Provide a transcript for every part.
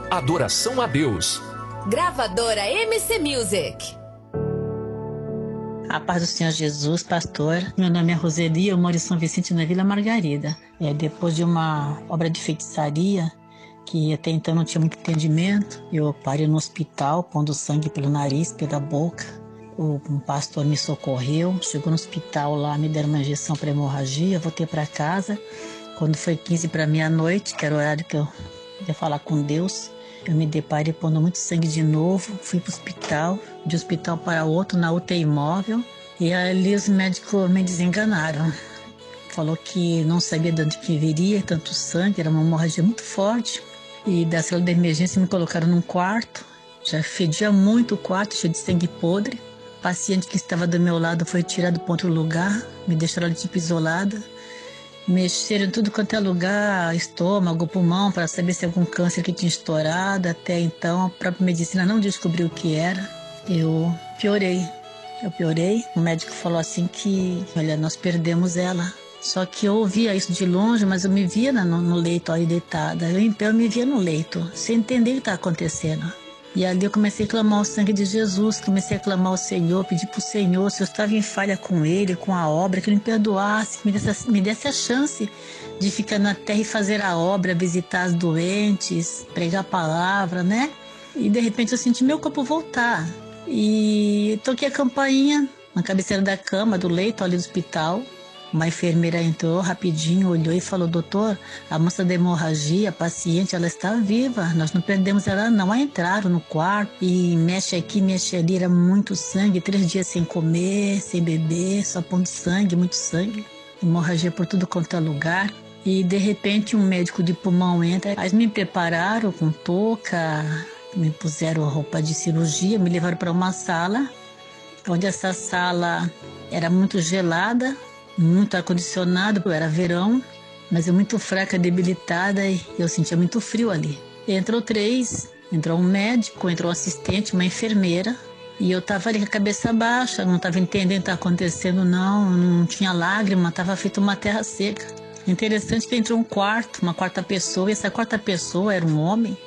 Adoração a Deus. Gravadora MC Music. A paz do Senhor Jesus, pastor. Meu nome é Roseli, eu moro em São Vicente, na Vila Margarida. Depois de uma obra de feitiçaria, que até então não tinha muito entendimento, eu parei no hospital, pondo sangue pelo nariz, pela boca. Um pastor me socorreu, chegou no hospital lá, me deram uma injeção para hemorragia, voltei para casa. Quando foi 15 para meia-noite, que era o horário que eu ia falar com Deus, eu me deparei pondo muito sangue de novo, fui para o hospital, de um hospital para outro, na UTI móvel, e ali os médicos me desenganaram. Falou que não sabia de onde que viria tanto sangue, era uma hemorragia muito forte. E da sala de emergência me colocaram num quarto, já fedia muito o quarto, cheio de sangue podre. O paciente que estava do meu lado foi tirado para outro lugar, me deixaram ali tipo isolada. Mexeram em tudo quanto é lugar, estômago, pulmão, para saber se algum câncer que tinha estourado. Até então, a própria medicina não descobriu o que era. Eu piorei. O médico falou assim que, olha, nós perdemos ela. Só que eu ouvia isso de longe, mas eu me via no leito aí deitada. Eu me via no leito, sem entender o que estava acontecendo. E ali eu comecei a clamar o sangue de Jesus, comecei a clamar ao Senhor, pedir para o Senhor, se eu estava em falha com Ele, com a obra, que Ele me perdoasse, que me desse a chance de ficar na terra e fazer a obra, visitar as doentes, pregar a palavra, né? E de repente eu senti meu corpo voltar. E toquei a campainha na cabeceira da cama, do leito ali do hospital. Uma enfermeira entrou rapidinho, olhou e falou: doutor, a moça da hemorragia, a paciente, ela está viva, nós não perdemos ela não. Aí entraram no quarto e mexe aqui, mexe ali, era muito sangue, 3 dias sem comer, sem beber, só pondo sangue, muito sangue, hemorragia por tudo quanto é lugar. E de repente um médico de pulmão entra, aí me prepararam com touca, me puseram roupa de cirurgia, me levaram para uma sala, onde essa sala era muito gelada, muito ar-condicionado, era verão, mas eu muito fraca, debilitada, e eu sentia muito frio ali. Entrou 3, entrou um médico, entrou um assistente, uma enfermeira, e eu tava ali com a cabeça baixa, não tava entendendo o que estava acontecendo não tinha lágrima, tava feito uma terra seca. Interessante que entrou uma quarta pessoa, e essa quarta pessoa era um homem.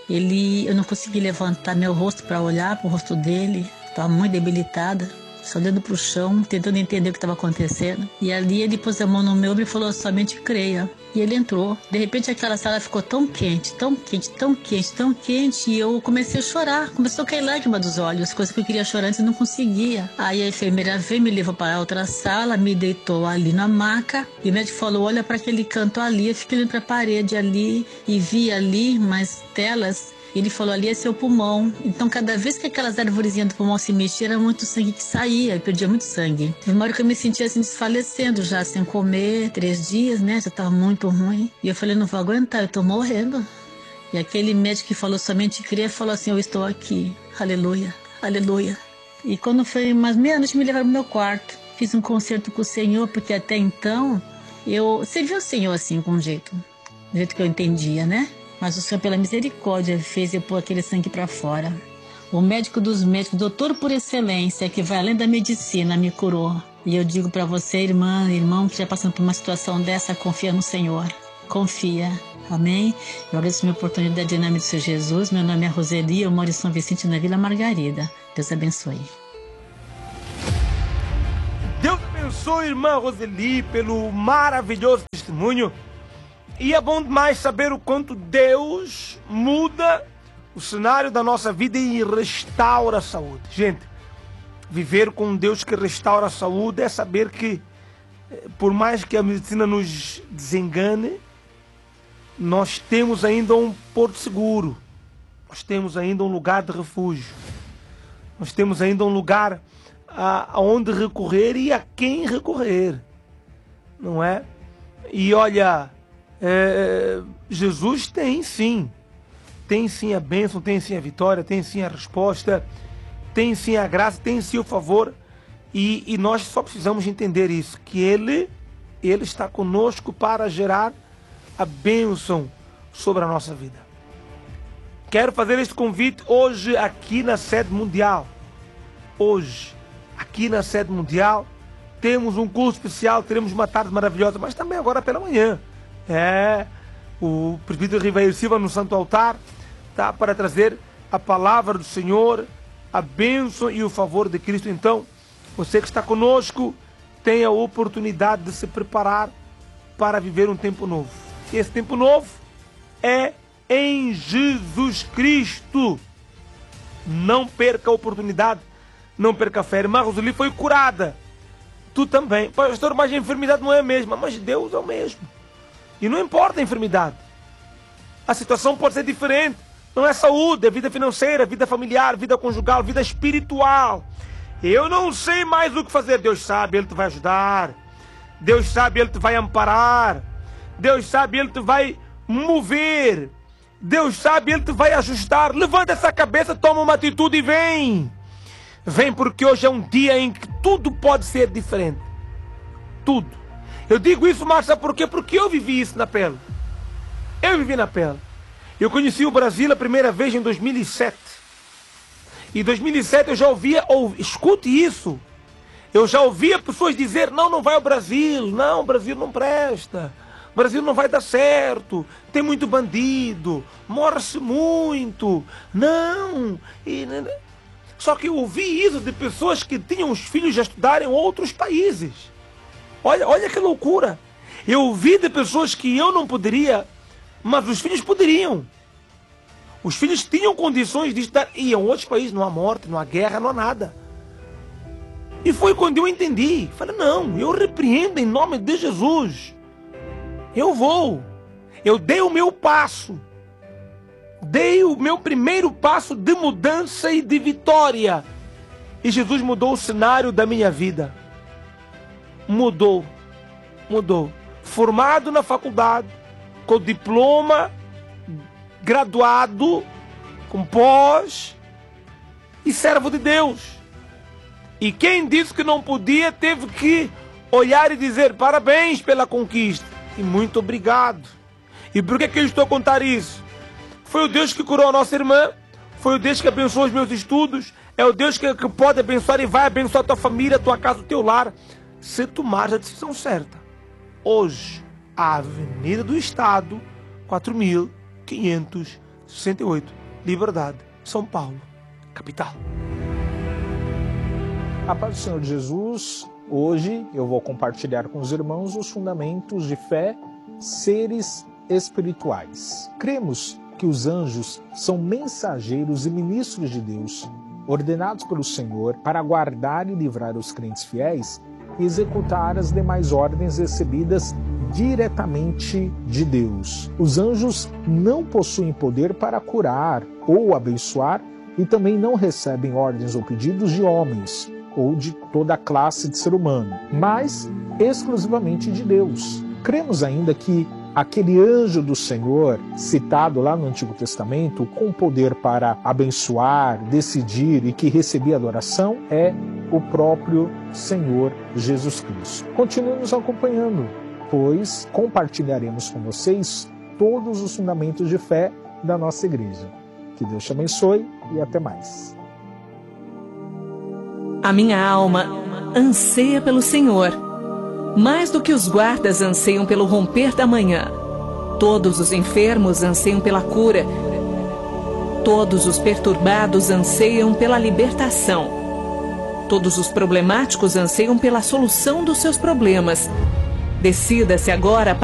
Eu não consegui levantar meu rosto para olhar pro rosto dele, estava muito debilitada. Só olhando para o chão, tentando entender o que estava acontecendo. E ali ele pôs a mão no meu ombro e falou: somente creia. E ele entrou. De repente aquela sala ficou tão quente, tão quente, tão quente, tão quente. E eu comecei a chorar. Começou a cair lágrima dos olhos. Coisa que eu queria chorar antes e não conseguia. Aí a enfermeira veio, me levou para outra sala, me deitou ali na maca. E o médico falou: olha para aquele canto ali. Eu fiquei olhando para a parede ali e vi ali umas telas. Ele falou: ali é seu pulmão. Então, cada vez que aquelas arvorezinhas do pulmão se mexiam, era muito sangue que saía. Eu perdia muito sangue. Teve uma hora que eu me sentia assim, desfalecendo já, sem comer, 3 dias, né? Já estava muito ruim. E eu falei: não vou aguentar, eu estou morrendo. E aquele médico que falou somente crer, falou assim: eu estou aqui. Aleluia, aleluia. E quando foi umas meia-noite, me levaram pro meu quarto. Fiz um concerto com o Senhor, porque até então, você viu o Senhor assim, com um jeito. Do jeito que eu entendia, né? Mas o Senhor, pela misericórdia, fez eu pôr aquele sangue para fora. O médico dos médicos, doutor por excelência, que vai além da medicina, me curou. E eu digo para você, irmã, irmão, que já passando por uma situação dessa, confia no Senhor. Confia. Amém? Eu agradeço a minha oportunidade em nome do Senhor Jesus. Meu nome é Roseli, eu moro em São Vicente, na Vila Margarida. Deus abençoe. Deus abençoe, irmã Roseli, pelo maravilhoso testemunho. E é bom demais saber o quanto Deus muda o cenário da nossa vida e restaura a saúde. Gente, viver com um Deus que restaura a saúde é saber que, por mais que a medicina nos desengane, nós temos ainda um porto seguro. Nós temos ainda um lugar de refúgio. Nós temos ainda um lugar aonde recorrer e a quem recorrer. Não é? E olha... Jesus tem sim a bênção, tem sim a vitória, tem sim a resposta, tem sim a graça, tem sim o favor, e nós só precisamos entender isso, que Ele está conosco para gerar a bênção sobre a nossa vida. Quero fazer este convite hoje aqui na sede mundial. Hoje, aqui na sede mundial, temos um culto especial, teremos uma tarde maravilhosa, mas também agora pela manhã. O presbítero Ribeiro Silva no Santo Altar tá? Para trazer a palavra do Senhor, a bênção e o favor de Cristo. Então, você que está conosco, tem a oportunidade de se preparar para viver um tempo novo. E esse tempo novo é em Jesus Cristo. Não perca a oportunidade, não perca a fé. A irmã Roseli foi curada. Tu também. Pastor, mas a enfermidade não é a mesma. Mas Deus é o mesmo. E não importa a enfermidade. A situação pode ser diferente. Não é saúde, é vida financeira, vida familiar, vida conjugal, vida espiritual. Eu não sei mais o que fazer. Deus sabe, Ele te vai ajudar. Deus sabe, Ele te vai amparar. Deus sabe, Ele te vai mover. Deus sabe, Ele te vai ajustar. Levanta essa cabeça, toma uma atitude e vem. Vem, porque hoje é um dia em que tudo pode ser diferente. Tudo. Eu digo isso, mas sabe por quê? Porque eu vivi isso na pele. Eu vivi na pele. Eu conheci o Brasil a primeira vez em 2007. Em 2007 eu já ouvia, escute isso, eu já ouvia pessoas dizer, não vai ao Brasil, não, o Brasil não presta, o Brasil não vai dar certo, tem muito bandido, morre-se muito, não. Só que eu ouvi isso de pessoas que tinham os filhos já estudarem em outros países. Olha que loucura. Eu ouvi de pessoas que eu não poderia, mas os filhos poderiam. Os filhos tinham condições de estudar. Iam em outros países, não há morte, não há guerra, não há nada. E foi quando eu entendi. Falei, não, eu repreendo em nome de Jesus. Eu vou. Eu dei o meu passo. Dei o meu primeiro passo de mudança e de vitória. E Jesus mudou o cenário da minha vida. Mudou. Formado na faculdade, com diploma, graduado, com pós e servo de Deus. E quem disse que não podia, teve que olhar e dizer parabéns pela conquista. E muito obrigado. E por que eu estou a contar isso? Foi o Deus que curou a nossa irmã, foi o Deus que abençoou os meus estudos, é o Deus que pode abençoar e vai abençoar a tua família, a tua casa, o teu lar, se tomares a decisão certa. Hoje, a Avenida do Estado, 4.568, Liberdade, São Paulo, capital. A paz do Senhor Jesus, hoje eu vou compartilhar com os irmãos os fundamentos de fé, seres espirituais. Cremos que os anjos são mensageiros e ministros de Deus, ordenados pelo Senhor para guardar e livrar os crentes fiéis e executar as demais ordens recebidas diretamente de Deus. Os anjos não possuem poder para curar ou abençoar e também não recebem ordens ou pedidos de homens ou de toda a classe de ser humano, mas exclusivamente de Deus. Cremos ainda que aquele anjo do Senhor, citado lá no Antigo Testamento, com poder para abençoar, decidir e que recebia adoração, é o próprio Senhor Jesus Cristo. Continue nos acompanhando, pois compartilharemos com vocês todos os fundamentos de fé da nossa igreja. Que Deus te abençoe e até mais. A minha alma anseia pelo Senhor, mais do que os guardas anseiam pelo romper da manhã. Todos os enfermos anseiam pela cura. Todos os perturbados anseiam pela libertação. Todos os problemáticos anseiam pela solução dos seus problemas. Decida-se agora